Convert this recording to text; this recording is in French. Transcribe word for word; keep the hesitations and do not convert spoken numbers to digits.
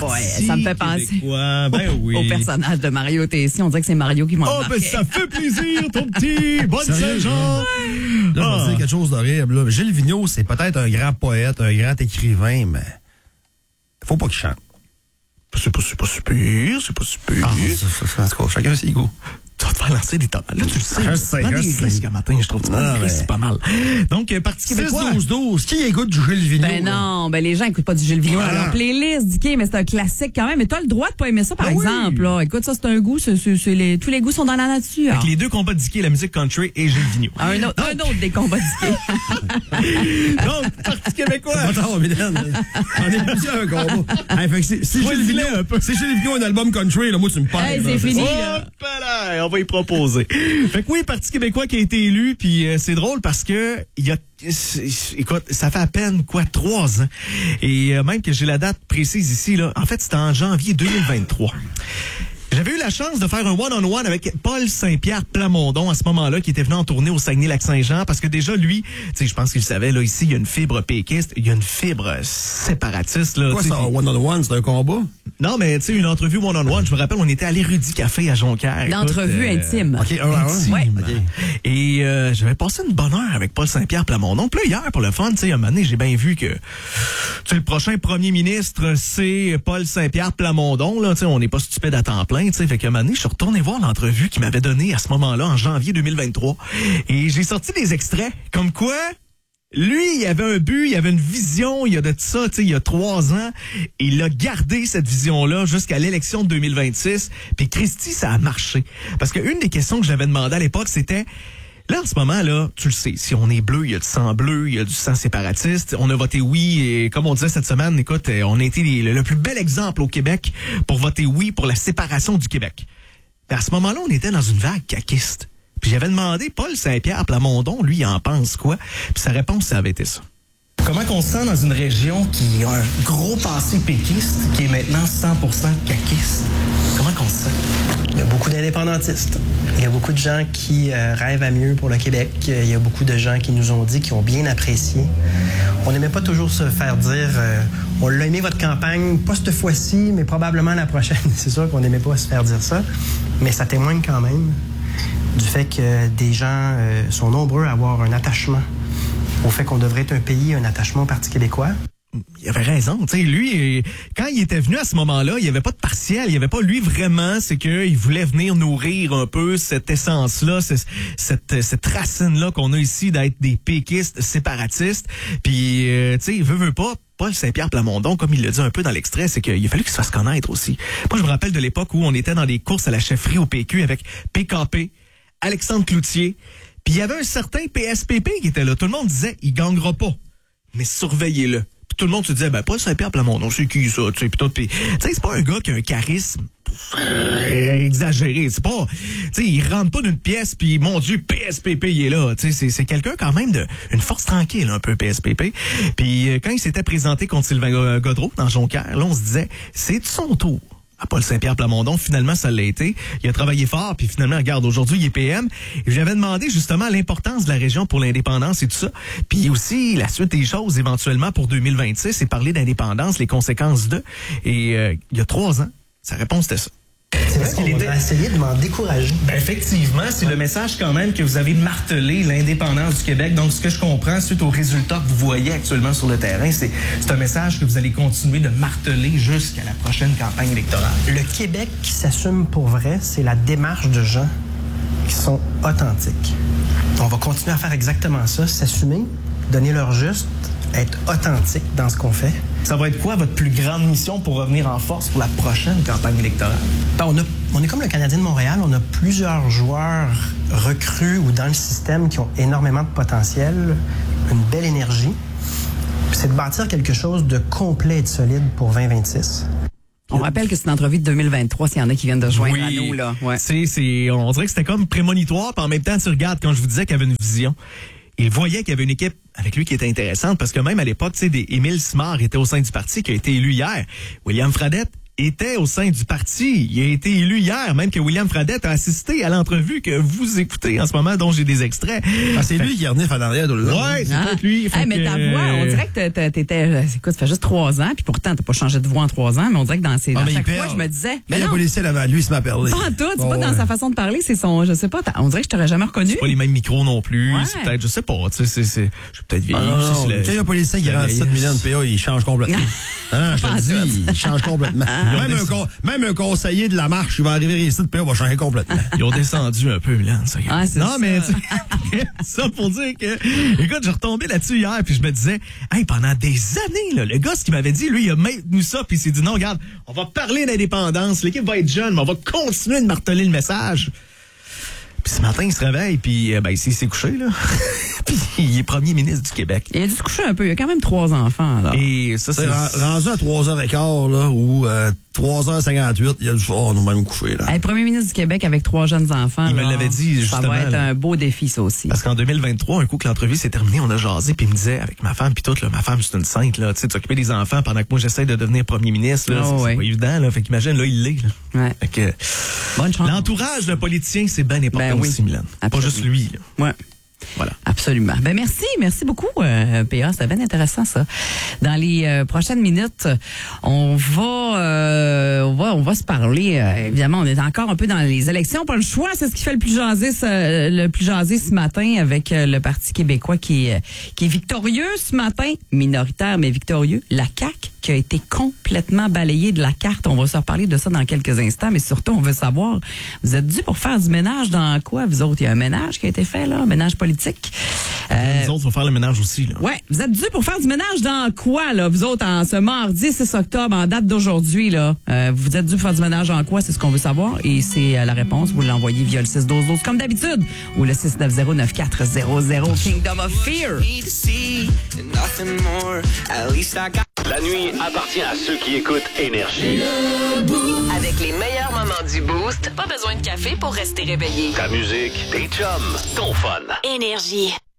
Parti ça me fait penser québécois. Ben oui. au personnage de Mario Tessier. On dirait que c'est Mario qui m'a Oh, embarqué. ben ça fait plaisir, ton petit. Bonne Saint-Jean. Là, je vais Ah. dire quelque chose d'horrible. là. Gilles Vigneault, c'est peut-être un grand poète, un grand écrivain, mais faut pas qu'il chante. C'est pas, c'est pas super, c'est pas super. Ah, ça, ça, ça, en tout cas, chacun ses goûts. Tu vas te faire lancer des tomates. Là, tu le sais. Je sais, Prends je des sais. risques à matin, je trouve. Tu prends Non, des risques, mais- c'est pas mal. Donc, euh, Parti six québécois. douze douze. Qui écoute du Gilles Vigneault? Ben là? non, ben les gens écoutent pas du Gilles Vigneault Ah. dans leur playlist, Dicky, mais c'est un classique quand même. Mais t'as le droit de pas aimer ça, par Ah oui. exemple. Là. Écoute, ça, c'est un goût. c'est- c'est- c'est les, tous les goûts sont dans la nature. Avec les deux combats d'Icky, la musique country et Gilles Vigneault. Un autre, un autre des combats Dicky. Donc, Parti québécois. Attends, Mylène. On est plusieurs combats. Hey, fait que c'est- si Toi, Gilles le Vigneault, filet un peu. si Gilles Vigneault a un album country, là, moi, tu me parles. Hey, c'est fini. là. Hop là, on va y proposer. Fait que oui, Parti québécois qui a été élu, puis euh, c'est drôle parce que il y a, c'est- écoute, ça fait à peine quoi trois ans, et euh, même que j'ai la date précise ici là. En fait, c'était en janvier deux mille vingt-trois. J'avais eu la chance de faire un one-on-one avec Paul Saint-Pierre Plamondon à ce moment-là, qui était venu en tournée au Saguenay-Lac-Saint-Jean, parce que déjà, lui, tu sais, je pense qu'il savait, là, ici, il y a une fibre péquiste, il y a une fibre séparatiste, là. Quoi, tu sais. c'est un one-on-one, c'est un combat? Non, mais tu sais, une entrevue one-on-one, je me rappelle, on était à l'Érudit Café à Jonquière. Écoute, L'entrevue euh, intime. OK, un à un. intime. Ouais. OK. Et euh, j'avais passé une bonne heure avec Paul Saint-Pierre Plamondon. Puis là, hier, pour le fun, tu sais, à un moment donné, j'ai bien vu que tu sais, le prochain premier ministre, c'est Paul Saint-Pierre Plamondon. Là, tu sais, on n'est pas stupide à temps plein. Tu sais, fait qu'à un moment donné, je suis retourné voir l'entrevue qu'il m'avait donnée à ce moment-là, en janvier deux mille vingt-trois. Et j'ai sorti des extraits, comme quoi... Lui, il avait un but, il avait une vision, il y a de ça, tu sais, il y a trois ans. Et il a gardé cette vision-là jusqu'à l'élection de deux mille vingt-six. Puis Christy, ça a marché. Parce qu'une des questions que j'avais demandé à l'époque, c'était... Là, en ce moment, là, tu le sais, si on est bleu, il y a du sang bleu, il y a du sang séparatiste. On a voté oui, et comme on disait cette semaine, écoute, on a été les- le, le plus bel exemple au Québec pour voter oui pour la séparation du Québec. Mais à ce moment-là, on était dans une vague caquiste. Puis j'avais demandé, Paul Saint-Pierre Plamondon, lui, il en pense quoi? Puis sa réponse, ça avait été ça. Comment qu'on se sent dans une région qui a un gros passé péquiste, qui est maintenant cent pour cent caquiste? Comment qu'on se sent? Il y a beaucoup d'indépendantistes. Il y a beaucoup de gens qui euh, rêvent à mieux pour le Québec. Il y a beaucoup de gens qui nous ont dit, qui ont bien apprécié. On n'aimait pas toujours se faire dire euh, on l'a aimé votre campagne, pas cette fois-ci, mais probablement la prochaine. C'est sûr qu'on n'aimait pas se faire dire ça, mais ça témoigne quand même du fait que des gens euh, sont nombreux à avoir un attachement au fait qu'on devrait être un pays, un attachement au Parti québécois. Il avait raison, tu sais, lui, euh, quand il était venu à ce moment-là, il n'y avait pas de partiel, il n'y avait pas lui vraiment, c'est qu'il voulait venir nourrir un peu cette essence-là, cette, cette, cette racine-là qu'on a ici d'être des péquistes séparatistes, puis, euh, tu sais, il veut, veut pas, Paul Saint-Pierre Plamondon, comme il le dit un peu dans l'extrait, c'est qu'il a fallu qu'il se fasse connaître aussi. Moi, je me rappelle de l'époque où on était dans des courses à la chefferie au P Q avec P K P, Alexandre Cloutier, puis il y avait un certain P S P P qui était là. Tout le monde disait, il gagnera pas, mais surveillez-le. Puis tout le monde se disait, ben Paul Saint-Pierre Plamondon, c'est qui ça? Tu sais, puis tout, puis, tu sais, c'est pas un gars qui a un charisme euh, exagéré. C'est pas, tu sais, il rentre pas d'une pièce puis mon Dieu, P S P P il est là. Tu sais, c'est, c'est quelqu'un quand même de une force tranquille, un peu P S P P. Puis euh, quand il s'était présenté contre Sylvain Gaudreault dans Jonquière, là, on se disait, c'est de son tour. À Paul Saint-Pierre Plamondon, finalement, ça l'a été. Il a travaillé fort, puis finalement, regarde, aujourd'hui, il est P M. Et j'avais demandé justement l'importance de la région pour l'indépendance et tout ça. Puis aussi, la suite des choses, éventuellement, pour deux mille vingt-six, et parler d'indépendance, les conséquences de. Et euh, il y a trois ans, sa réponse était ça. C'est vrai qu'il qu'on était- a essayé de m'en décourager. Ben effectivement, c'est le message quand même que vous avez martelé l'indépendance du Québec. Donc, ce que je comprends, suite aux résultats que vous voyez actuellement sur le terrain, c'est, c'est un message que vous allez continuer de marteler jusqu'à la prochaine campagne électorale. Le Québec qui s'assume pour vrai, c'est la démarche de gens qui sont authentiques. On va continuer à faire exactement ça, s'assumer, donner leur juste, être authentique dans ce qu'on fait. Ça va être quoi votre plus grande mission pour revenir en force pour la prochaine campagne électorale? Ben, on, a, on est comme le Canadien de Montréal, on a plusieurs joueurs recrues ou dans le système qui ont énormément de potentiel, une belle énergie. Puis c'est de bâtir quelque chose de complet et de solide pour vingt vingt-six. On rappelle que c'est une entrevue de deux mille vingt-trois, s'il y en a qui viennent de joindre à nous, là. Ouais. C'est, c'est, on dirait que c'était comme prémonitoire, puis en même temps, tu regardes, quand je vous disais qu'il y avait une vision, il voyait qu'il y avait une équipe avec lui qui était intéressante, parce que même à l'époque, tu sais, des Émile Simard était au sein du parti, qui a été élu hier. William Fradette, était au sein du parti. Il a été élu hier, même que William Fradette a assisté à l'entrevue que vous écoutez en ce moment, dont j'ai des extraits. Ah, c'est lui qui renifle en arrière de l'autre. Ouais, c'est Ah. peut-être lui. Hey, mais que, ta voix, on dirait que t'étais, t'étais, écoute, ça fait juste trois ans, puis pourtant, t'as pas changé de voix en trois ans, mais on dirait que dans ces, Ah, à mais chaque il fois, perd. je me disais, Mais mais la non, policier avant lui, il se m'a parlé. pas en tout, c'est Oh, pas dans ouais. sa façon de parler, c'est son, je sais pas, t'as- on dirait que je t'aurais jamais reconnu. c'est pas les mêmes micros non plus. Ouais. C'est peut-être, je sais pas, tu sais, c'est, c'est, je suis peut-être vieilli. Ah, non, c'est non, le- quand il y a un policier qui le rentre vieil- sept millions de P A, il change complètement. Ah, non, je te Pas le en dis, il change complètement. Même un, con- même un conseiller de la marche, il va arriver ici, le P A va changer complètement. Ils ont descendu un peu, là. Ça. Ah, c'est non, ça. mais tu sais, ça pour dire que, écoute, j'ai retombé là-dessus hier, puis je me disais, hey, pendant des années, là, le gars, ce qu'il m'avait dit, lui, il a maintenu ça, puis il s'est dit, non, regarde, on va parler d'indépendance, l'équipe va être jeune, mais on va continuer de marteler le message. Puis ce matin, il se réveille, puis euh, ben, il s'est il s'est couché, là. Puis il est premier ministre du Québec. Il a dû se coucher un peu, il a quand même trois enfants, là. Et ça, C'est c'est... ren- rendu à trois heures quinze, là, ou euh, trois heures cinquante-huit, il a du fort, nous même coucher, là. Hey, premier ministre du Québec avec trois jeunes enfants. Il me là, l'avait dit, Ça justement, va être là. un beau défi, ça aussi. Parce qu'en deux mille vingt-trois, un coup que l'entrevue s'est terminée, on a jasé, puis il me disait, avec ma femme, puis tout, là, ma femme, c'est une sainte, là, tu sais, de s'occuper des enfants pendant que moi, j'essaie de devenir premier ministre, là, Oh, c'est, ouais. c'est pas évident, là. Fait qu'imagine, là, il l'est, là. Ouais. Fait que, Bonne chance. l'entourage d'un politicien, c'est bien important Ben oui. aussi, Mylène. Pas Absolument. juste lui, là. Ouais. Voilà. Absolument. Ben merci, merci beaucoup, euh, P A. C'était bien intéressant ça. Dans les euh, prochaines minutes, on va, euh, on va, on va se parler. euh, évidemment, on est encore un peu dans les élections. Pas le choix, c'est ce qui fait le plus jaser, ce, le plus jaser ce matin avec euh, le Parti québécois qui est, qui est victorieux ce matin, minoritaire mais victorieux. La C A Q qui a été complètement balayée de la carte. On va se reparler de ça dans quelques instants, mais surtout, on veut savoir, vous êtes dû pour faire du ménage dans quoi, vous autres? Il y a un ménage qui a été fait, là, un ménage politique. Euh, Nous autres, faut faire le ménage aussi, là. ouais, vous êtes dû pour faire du ménage dans quoi, là, vous autres, en ce mardi six octobre, en date d'aujourd'hui, là? Euh, vous êtes dû pour faire du ménage en quoi? C'est ce qu'on veut savoir. Et c'est euh, la réponse, vous l'envoyez via le six douze douze comme d'habitude, ou le six neuf zéro neuf quatre zéro zéro Kingdom of Fear. La nuit appartient à ceux qui écoutent Énergie. Avec les meilleurs moments du Boost, pas besoin de café pour rester réveillé. Ta musique, tes chums, ton fun. Énergie.